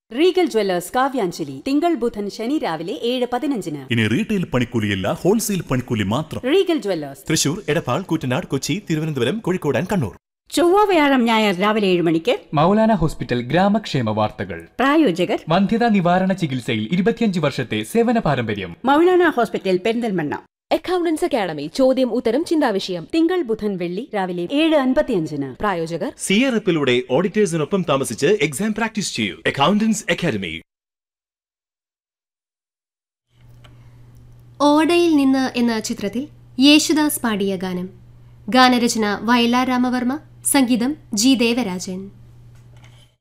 Regal Jewellers Kavyanjali തിങ്കൾ ബുധൻ ശനി രാവിലെ 7:15. ഇനി റീറ്റെയിൽ പണിക്കൂലിയല്ല, ഹോൾസെയിൽ പണിക്കൂലി മാത്രം. Regal Jewellers Thrissur, Edappal, Koottanad, Kochi, Thiruvananthapuram, Kozhikode and Kannur. ചൊവ്വ വ്യാഴം ഞായർ രാവിലെ 7 മണിക്ക് മൗലാന ഹോസ്പിറ്റൽ ഗ്രാമക്ഷേമ വാർത്തകൾ. പ്രായോജകർ വന്ധ്യതാ നിവാരണ ചികിത്സയിൽ 25 വർഷത്തെ സേവന പാരമ്പര്യം. Maulana hospital Perinthalmanna. Accountants academy ചോദ്യം ഉത്തരം ചിന്താവിഷയം തിങ്കൾ ബുധൻ വെള്ളി രാവിലെ 7:55. പ്രായോജകർ സിയറപ്പിലൂടെ ഓഡിറ്റേഴ്സിനൊപ്പം താമസിച്ച് എക്സാം പ്രാക്ടീസ് ചെയ്യൂ. Accountants academy. ഓടയിൽ നിന്ന് എന്ന ചിത്രത്തിൽ യേശുദാസ് പാടിയ ഗാനം. ഗാനരചന വയലാർ രാമവർമ്മ, സംഗീതം ജി ദേവരാജൻ.